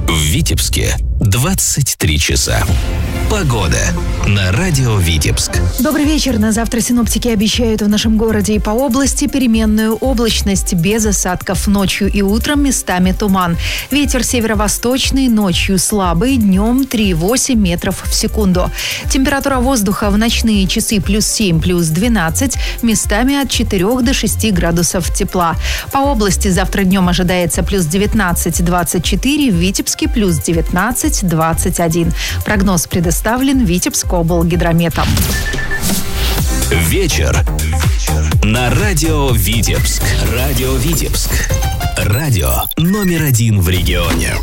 В Витебске 23 часа. Погода на радио Витебск. Добрый вечер. На завтра синоптики обещают в нашем городе и по области переменную облачность без осадков. Ночью и утром местами туман. Ветер северо-восточный, ночью слабый, днем 3,8 метров в секунду. Температура воздуха в ночные часы +7, +12, местами от 4 до 6 градусов тепла. По области завтра днем ожидается +19, 24, в Витебске +19, 21. Прогноз предоставлен Витебскоблгидрометом. Вечер на радио Витебск. Радио Витебск. Радио номер 1 в регионе.